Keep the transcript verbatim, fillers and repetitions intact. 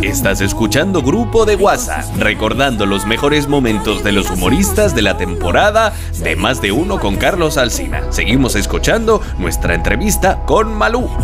Estás escuchando Grupo de WhatsApp, recordando los mejores momentos de los humoristas de la temporada de Más de Uno con Carlos Alsina. Seguimos escuchando nuestra entrevista con Malú.